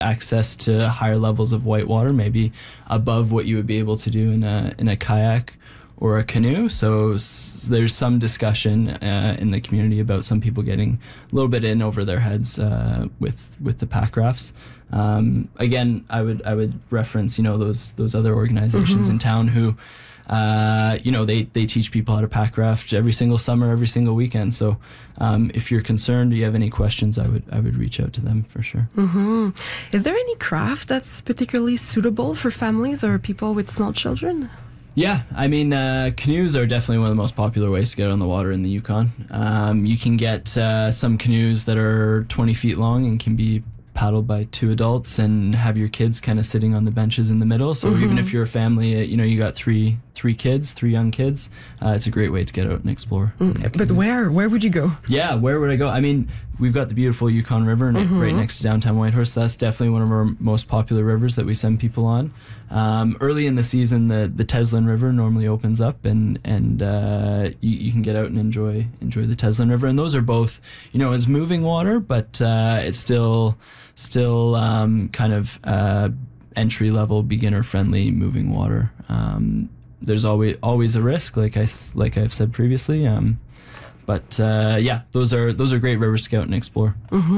access to higher levels of whitewater, maybe above what you would be able to do in a kayak or a canoe. So there's some discussion in the community about some people getting a little bit in over their heads with the pack rafts. Again, I would reference those other organizations in town who they teach people how to pack raft every single summer, every single weekend. So if you're concerned, or you have any questions, I would reach out to them for sure. Is there any craft that's particularly suitable for families or people with small children? Yeah, I mean, canoes are definitely one of the most popular ways to get on the water in the Yukon. You can get some canoes that are 20 feet long and can be paddled by 2 adults and have your kids kind of sitting on the benches in the middle. So even if you're a family, you got three young kids, it's a great way to get out and explore. But where would you go? Yeah, where would I go? I mean, we've got the beautiful Yukon River right next to downtown Whitehorse. That's definitely one of our most popular rivers that we send people on. Early in the season, the Teslin River normally opens up, and you can get out and enjoy the Teslin River. And those are both, it's moving water, but it's still kind of entry level, beginner friendly moving water. There's always a risk, like I've said previously. But those are great rivers to go out and explore.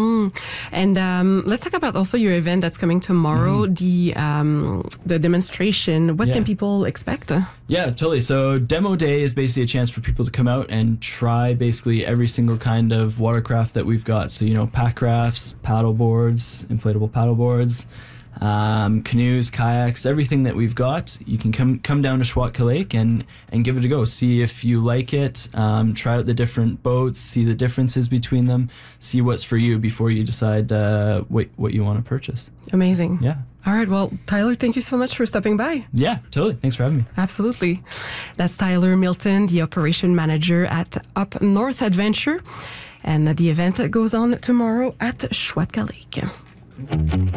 And let's talk about also your event that's coming tomorrow, the demonstration. What can people expect? Yeah, totally. So Demo Day is basically a chance for people to come out and try basically every single kind of watercraft that we've got. So, pack rafts, paddle boards, inflatable paddle boards, canoes, kayaks, everything that we've got. You can come down to Schwatka Lake and give it a go. See if you like it. Try out the different boats. See the differences between them. See what's for you before you decide what you want to purchase. Amazing. Yeah. All right. Well, Tyler, thank you so much for stopping by. Yeah, totally. Thanks for having me. Absolutely. That's Tyler Milton, the operation manager at Up North Adventure. And the event goes on tomorrow at Schwatka Lake.